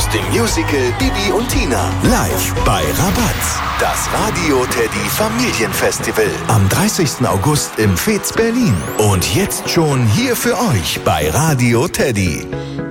dem Musical Bibi und Tina. Live bei Rabatz. Das Radio Teddy Familienfestival. Am 30. August im Fez Berlin. Und jetzt schon hier für euch bei Radio Teddy.